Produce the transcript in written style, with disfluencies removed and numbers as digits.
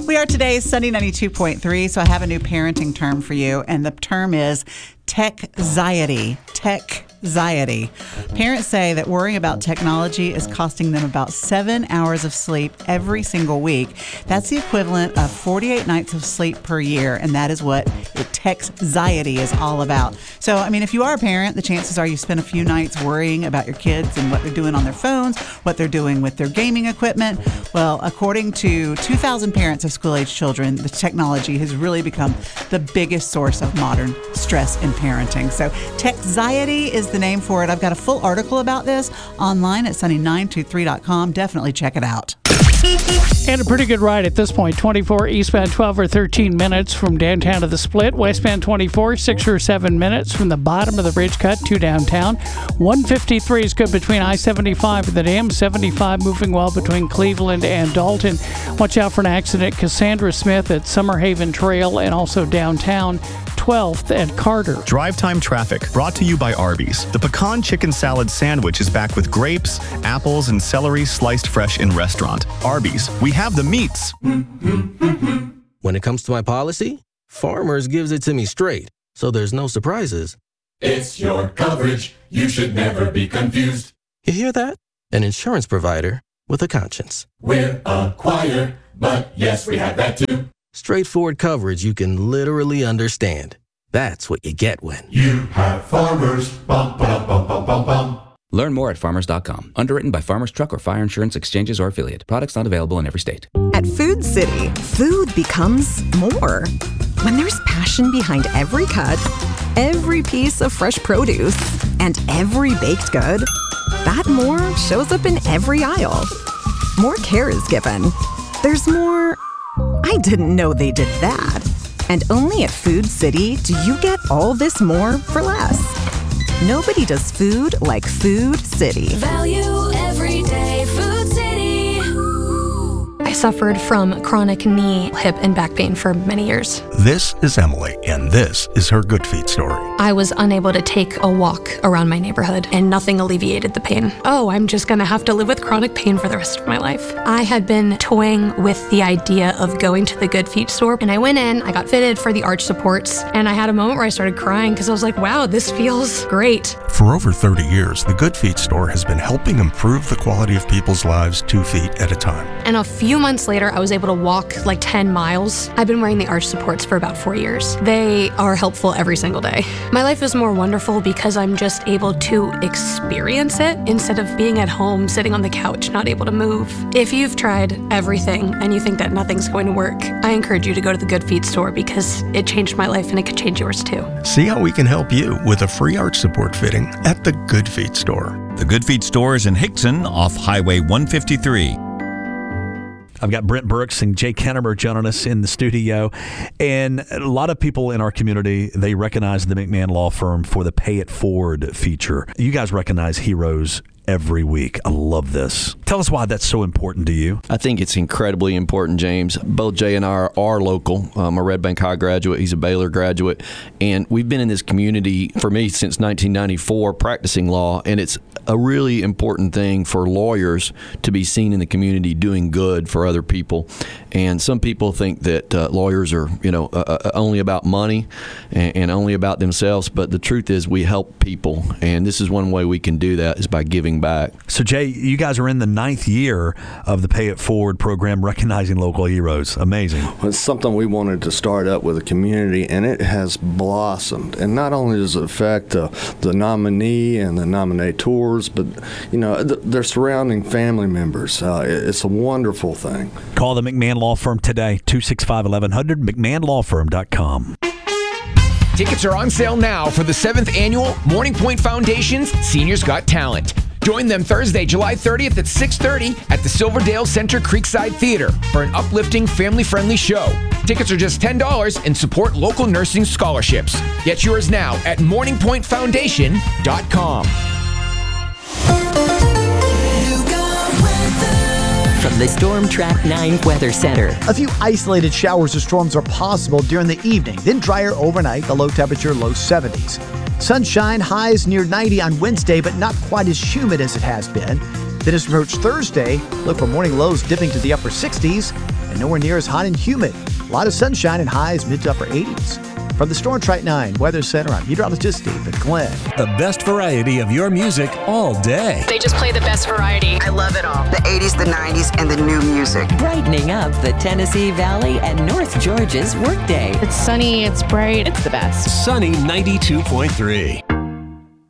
We are today Sunny 92.3, so I have a new parenting term for you, and the term is tech-xiety. Tech-xiety. Parents say that worrying about technology is costing them about 7 hours of sleep every single week. That's the equivalent of 48 nights of sleep per year, and that is what tech-xiety is all about. So, I mean, if you are a parent, the chances are you spend a few nights worrying about your kids and what they're doing on their phones, what they're doing with their gaming equipment. Well, according to 2,000 parents of school-age children, the technology has really become the biggest source of modern stress in parenting. So tech-xiety is the name for it. I've got a full article about this online at sunny923.com. Definitely check it out. And a pretty good ride at this point. 24 eastbound, 12 or 13 minutes from downtown to the Split. Westbound 24, 6 or 7 minutes from the bottom of the bridge cut to downtown. 153 is good between I-75 and the Dam. 75 moving well between Cleveland and Dalton. Watch out for an accident. Cassandra Smith at Summerhaven Trail and also downtown. 12th at Carter. Drive time traffic brought to you by Arby's. The pecan chicken salad sandwich is back with grapes, apples, and celery sliced fresh in restaurant. Arby's, we have the meats. When it comes to my policy, Farmers gives it to me straight, so there's no surprises. It's your coverage. You should never be confused. You hear that? An insurance provider with a conscience. We're a choir, but yes, we have that too. Straightforward coverage you can literally understand. That's what you get when you have Farmers. Bum, ba, bum, bum, bum, bum. Learn more at farmers.com. Underwritten by Farmers Truck or Fire Insurance Exchanges or Affiliate. Products not available in every state. At Food City, food becomes more. When there's passion behind every cut, every piece of fresh produce, and every baked good, that more shows up in every aisle. More care is given. There's more... I didn't know they did that. And only at Food City do you get all this more for less. Nobody does food like Food City. Value every day, Food City. I suffered from chronic knee, hip, and back pain for many years. This is Emily, and this is her Good Feet story. I was unable to take a walk around my neighborhood, and nothing alleviated the pain. Oh, I'm just gonna have to live with chronic pain for the rest of my life. I had been toying with the idea of going to the Good Feet store, and I went in, I got fitted for the arch supports, and I had a moment where I started crying because I was like, wow, this feels great. For over 30 years, the Good Feet store has been helping improve the quality of people's lives 2 feet at a time. And a few months later, I was able to walk like 10 miles. I've been wearing the arch supports for about 4 years. They are helpful every single day. My life is more wonderful because I'm just able to experience it instead of being at home, sitting on the couch, not able to move. If you've tried everything and you think that nothing's going to work, I encourage you to go to the Good Feet store because it changed my life and it could change yours too. See how we can help you with a free arch support fitting at the Good Feet store. The Good Feet store is in Hickson off Highway 153. I've got Brent Brooks and Jay Kennemer joining us in the studio. And a lot of people in our community, they recognize the McMahon Law Firm for the Pay It Forward feature. You guys recognize heroes every week. I love this. Tell us why that's so important to you. I think it's incredibly important, James. Both Jay and I are local. I'm a Red Bank High graduate. He's a Baylor graduate. And we've been in this community, for me, since 1994, practicing law. And it's a really important thing for lawyers to be seen in the community doing good for other people. And some people think that lawyers are, only about money and only about themselves. But the truth is we help people. And this is one way we can do that is by giving back. So, Jay, you guys are in the 9th year of the Pay It Forward program, recognizing local heroes. Amazing. Well, it's something we wanted to start up with the community, and it has blossomed. And not only does it affect the nominee and the nominators, but, their surrounding family members. It's a wonderful thing. Call the McMahon Law Firm today, 265-1100, McMahonLawFirm.com. Tickets are on sale now for the 7th annual Morning Point Foundation's Seniors Got Talent. Join them Thursday, July 30th at 6:30 at the Silverdale Center Creekside Theater for an uplifting, family-friendly show. Tickets are just $10 and support local nursing scholarships. Get yours now at morningpointfoundation.com. From the Storm Track 9 Weather Center. A few isolated showers or storms are possible during the evening, then drier overnight, the low temperature low 70s. Sunshine, highs near 90 on Wednesday, but not quite as humid as it has been. Then as we approach Thursday, look for morning lows dipping to the upper 60s and nowhere near as hot and humid. A lot of sunshine and highs mid to upper 80s. From the Storm Track 9 Weather Center, I'm meteorologist David Glenn. The best variety of your music all day. They just play the best variety. I love it all. The 80s, the 90s, and the new music. Brightening up the Tennessee Valley and North Georgia's workday. It's sunny, it's bright, it's the best. Sunny 92.3.